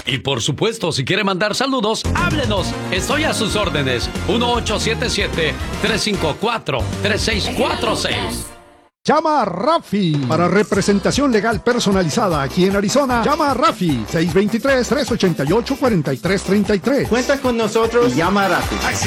Y por supuesto, si quiere mandar saludos, háblenos. Estoy a sus órdenes. 1877-354-3646. Llama a Rafi para representación legal personalizada aquí en Arizona. Llama a Rafi 623-388-4333. Cuenta con nosotros y llama a Rafi.